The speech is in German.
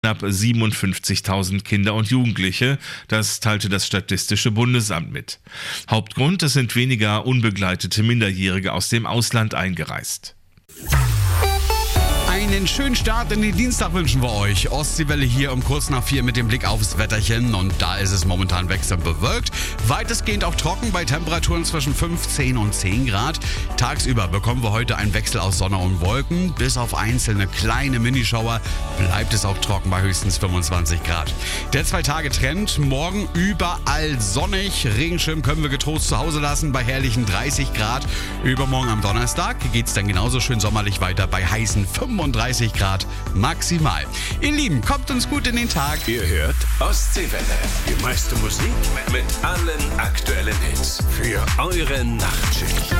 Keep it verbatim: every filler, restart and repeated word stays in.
knapp siebenundfünfzigtausend Kinder und Jugendliche. Das teilte das Statistische Bundesamt mit. Hauptgrund, es sind weniger unbegleitete Minderjährige aus dem Ausland eingereist. Einen schönen Start in den Dienstag wünschen wir euch. Ostseewelle hier um kurz nach vier mit dem Blick aufs Wetterchen. Und da ist es momentan wechselnd bewölkt. Weitestgehend auch trocken bei Temperaturen zwischen fünfzehn und zehn Grad. Tagsüber bekommen wir heute einen Wechsel aus Sonne und Wolken. Bis auf einzelne kleine Minischauer bleibt es auch trocken bei höchstens fünfundzwanzig Grad. Der Zwei-Tage-Trend. Morgen überall sonnig. Regenschirm können wir getrost zu Hause lassen bei herrlichen dreißig Grad. Übermorgen am Donnerstag geht es dann genauso schön sommerlich weiter bei heißen fünfunddreißig Grad maximal. Ihr Lieben, kommt uns gut in den Tag. Ihr hört Ostseewelle. Die meiste Musik mit allen aktuellen Hits für eure Nachtschicht.